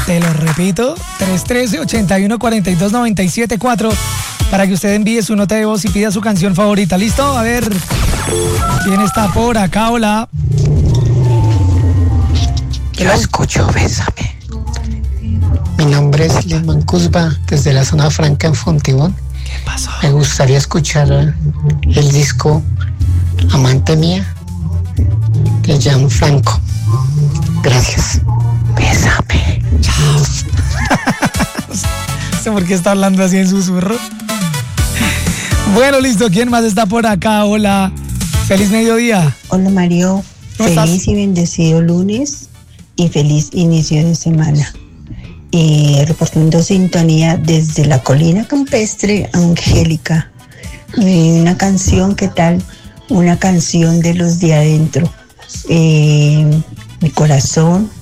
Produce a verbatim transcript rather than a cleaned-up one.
Te lo repito, tres uno tres, ocho uno cuatro dos, nueve siete cuatro para que usted envíe su nota de voz y pida su canción favorita. ¿Listo? A ver, ¿quién está por acá? Hola. Yo escucho, bésame. Mi nombre es Lesman Cusba, desde la zona franca en Fontibón. ¿Qué pasó? Me gustaría escuchar el disco Amante Mía de Gianfranco. Gracias. Bésame. No sé por qué está hablando así en susurro. Bueno, listo. ¿Quién más está por acá? Hola. Feliz mediodía. Hola, Mario. ¿Cómo Feliz estás? y bendecido lunes y feliz inicio de semana. Eh, reportando sintonía desde la colina campestre Angélica. Eh, una canción, ¿qué tal? Una canción de los de adentro. Eh, mi corazón